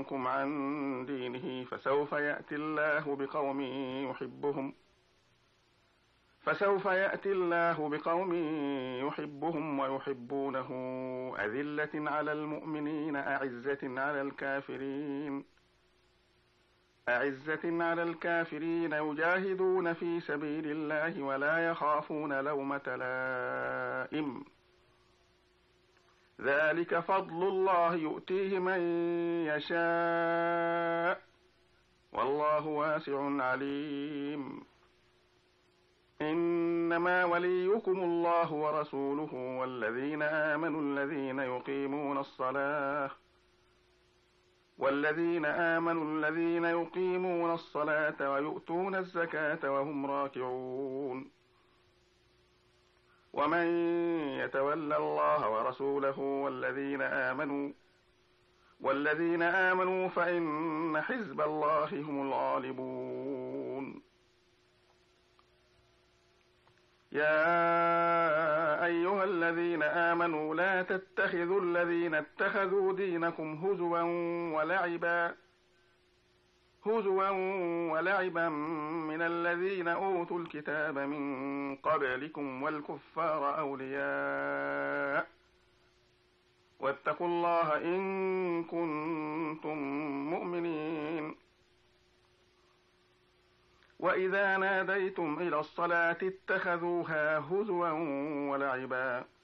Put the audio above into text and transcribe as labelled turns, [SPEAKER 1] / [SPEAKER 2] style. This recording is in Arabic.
[SPEAKER 1] يصدكم عن دينه فسوف يأتي الله بقوم يحبهم ويحبونه أذلة على المؤمنين أعزة على الكافرين يجاهدون في سبيل الله ولا يخافون لومة لائم ذلك فضل الله يؤتيه من يشاء والله واسع عليم إنما وليكم الله ورسوله والذين آمنوا الذين يقيمون الصلاة ويؤتون الزكاة وهم راكعون ومن يتول الله ورسوله والذين آمنوا فإن حزب الله هم الغالبون يا أيها الذين آمنوا لا تتخذوا الذين اتخذوا دينكم هزوا ولعبا من الذين أوتوا الكتاب من قبلكم والكفار أولياء واتقوا الله إن كنتم مؤمنين وإذا ناديتم إلى الصلاة اتخذوها هزوا ولعبا